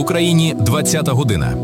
Україні 20-та година.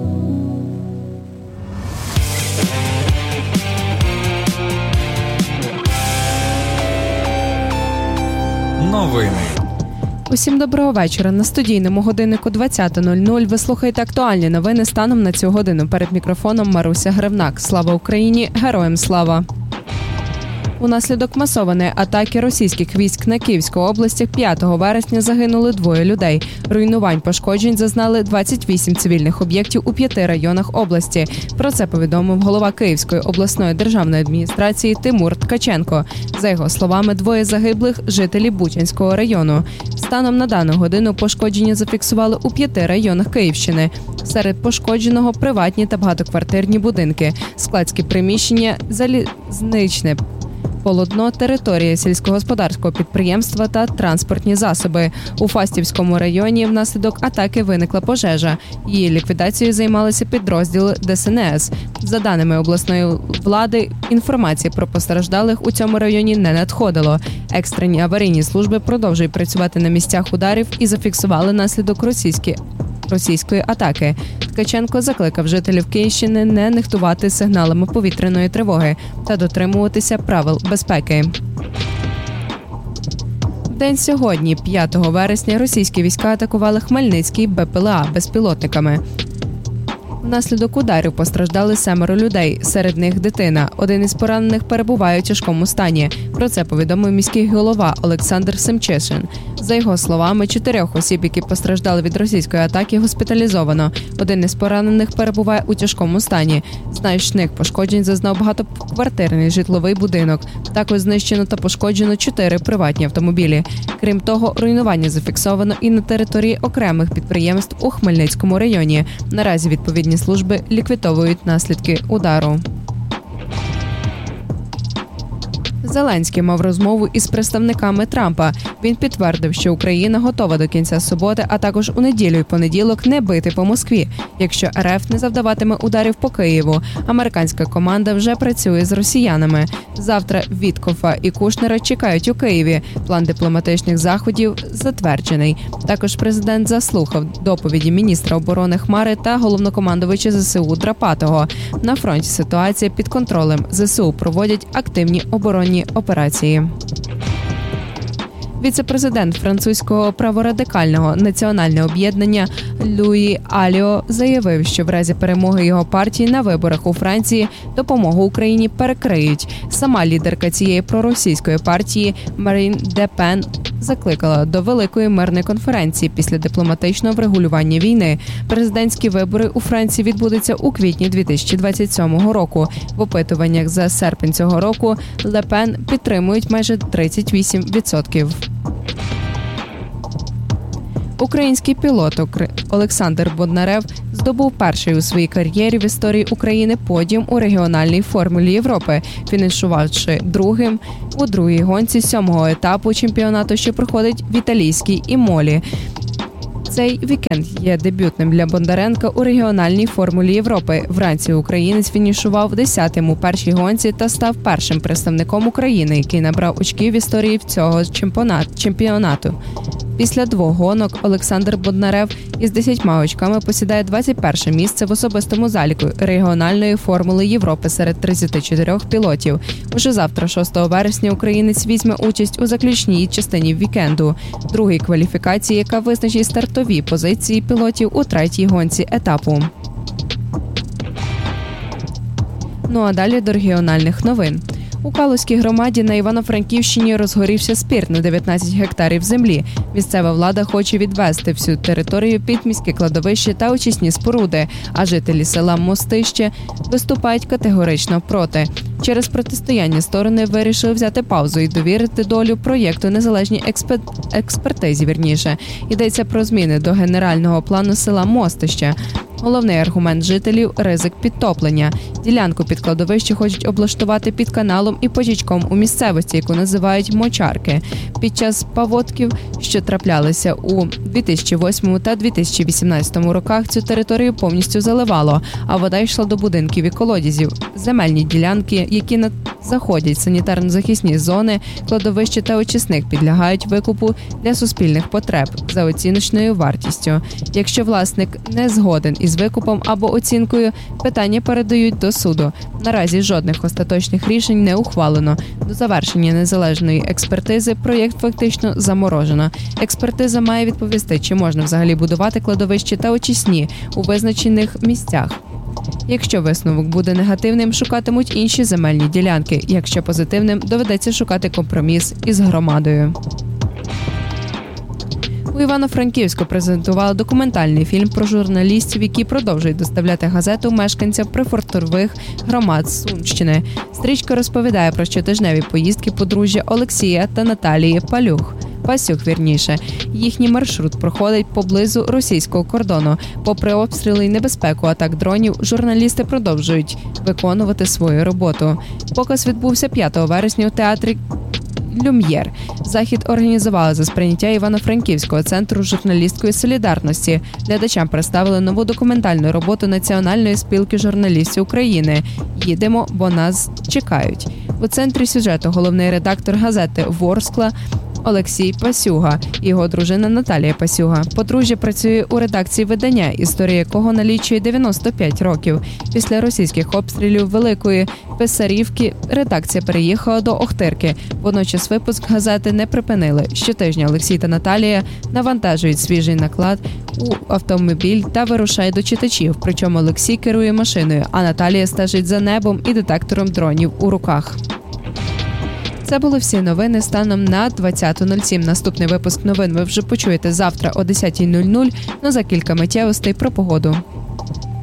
Новини. Усім доброго вечора. На студійному годиннику 20:00 ви слухаєте актуальні новини станом на цю годину. Перед мікрофоном Маруся Гривнак. Слава Україні! Героям слава! Унаслідок масованої атаки російських військ на Київську область 5 вересня загинули 2 людей. Руйнувань, пошкоджень зазнали 28 цивільних об'єктів у 5 районах області. Про це повідомив голова Київської обласної державної адміністрації Тимур Ткаченко. За його словами, 2 загиблих – жителі Бучанського району. Станом на дану годину пошкодження зафіксували у 5 районах Київщини. Серед пошкодженого – приватні та багатоквартирні будинки, складські приміщення, залізничне полотно, територія сільськогосподарського підприємства та транспортні засоби. У Фастівському районі внаслідок атаки виникла пожежа. Її ліквідацією займалися підрозділи ДСНС. За даними обласної влади, інформації про постраждалих у цьому районі не надходило. Екстрені аварійні служби продовжують працювати на місцях ударів і зафіксували наслідок російської атаки. Ткаченко закликав жителів Київщини не нехтувати сигналами повітряної тривоги та дотримуватися правил безпеки. В день сьогодні, 5 вересня, російські війська атакували Хмельницький БПЛА безпілотниками. Внаслідок ударів постраждали 7 людей, серед них дитина. Один із поранених перебуває у тяжкому стані. Про це повідомив міський голова Олександр Семчишин. За його словами, 4 осіб, які постраждали від російської атаки, госпіталізовано. Один із поранених перебуває у тяжкому стані. Значних пошкоджень зазнав багатоквартирний житловий будинок. Також знищено та пошкоджено 4 приватні автомобілі. Крім того, руйнування зафіксовано і на території окремих підприємств у Хмельницькому районі. Наразі відповідні служби ліквідовують наслідки удару. Зеленський мав розмову із представниками Трампа. Він підтвердив, що Україна готова до кінця суботи, а також у неділю і понеділок не бити по Москві, якщо РФ не завдаватиме ударів по Києву. Американська команда вже працює з росіянами. Завтра Віткофа і Кушнера чекають у Києві. План дипломатичних заходів затверджений. Також президент заслухав доповіді міністра оборони Хмари та головнокомандувача ЗСУ Драпатого. На фронті ситуація під контролем. ЗСУ проводять активні оборонні операції. Віце-президент французького праворадикального національного об'єднання Луї Аліо заявив, що в разі перемоги його партії на виборах у Франції допомогу Україні перекриють. Сама лідерка цієї проросійської партії Марін Де Пен закликала до великої мирної конференції після дипломатичного врегулювання війни. Президентські вибори у Франції відбудуться у квітні 2027 року. В опитуваннях за серпень цього року Ле Пен підтримують майже 38%. Український пілот Олександр Боднарев здобув перший у своїй кар'єрі в історії України подіум у регіональній формулі Європи, фінішувавши другим у другій гонці 7-го етапу чемпіонату, що проходить в італійській Імолі. Цей вікенд є дебютним для Бондаренка у регіональній формулі Європи. Вранці українець фінішував 10-м у першій гонці та став першим представником України, який набрав очків в історії цього чемпіонату. Після 2 гонок Олександр Боднарев із 10 очками посідає 21 місце в особистому заліку регіональної формули Європи серед 34 пілотів. Уже завтра, 6 вересня, українець візьме участь у заключній частині вікенду, другій кваліфікації, яка визначить стартові позиції пілотів у 3-й гонці етапу. Ну а далі до регіональних новин. У Калузькій громаді на Івано-Франківщині розгорівся спір на 19 гектарів землі. Місцева влада хоче відвести всю територію під міське кладовище та очисні споруди, а жителі села Мостище виступають категорично проти. Через протистояння сторони вирішили взяти паузу і довірити долю проєкту незалежній експертизі. Йдеться про зміни до генерального плану села Мостище. Головний аргумент жителів – ризик підтоплення. Ділянку під кладовище хочуть облаштувати під каналом і потічком у місцевості, яку називають Мочарки. Під час паводків, що траплялися у 2008 та 2018 роках, цю територію повністю заливало, а вода йшла до будинків і колодязів. Земельні ділянки, які заходять санітарно-захисні зони, кладовище та очисник підлягають викупу для суспільних потреб за оціночною вартістю. Якщо власник не згоден із викупом або оцінкою, питання передають до суду. Наразі жодних остаточних рішень не ухвалено. До завершення незалежної експертизи проєкт фактично заморожено. Експертиза має відповісти, чи можна взагалі будувати кладовище та очисні у визначених місцях. Якщо висновок буде негативним, шукатимуть інші земельні ділянки. Якщо позитивним, доведеться шукати компроміс із громадою. У Івано-Франківську презентували документальний фільм про журналістів, які продовжують доставляти газету мешканцям прифронтових громад Сумщини. Стрічка розповідає про щотижневі поїздки подружжя Олексія та Наталії Пасюх. Їхній маршрут проходить поблизу російського кордону. Попри обстріли і небезпеку атак дронів, журналісти продовжують виконувати свою роботу. Показ відбувся 5 вересня у театрі «Люм'єр». Захід організували за сприйняття Івано-Франківського центру журналістської солідарності. Глядачам представили нову документальну роботу Національної спілки журналістів України «Їдемо, бо нас чекають». У центрі сюжету головний редактор газети «Ворскла» Олексій Пасюга і його дружина Наталія Пасюга. Подружжя працює у редакції видання, історія якого налічує 95 років. Після російських обстрілів Великої Писарівки редакція переїхала до Охтирки. Водночас випуск газети не припинили. Щотижня Олексій та Наталія навантажують свіжий наклад у автомобіль та вирушають до читачів. Причому Олексій керує машиною, а Наталія стежить за небом і детектором дронів у руках. Це були всі новини станом на 20.07. Наступний випуск новин ви вже почуєте завтра о 10.00, но за кілька миттєвостей про погоду.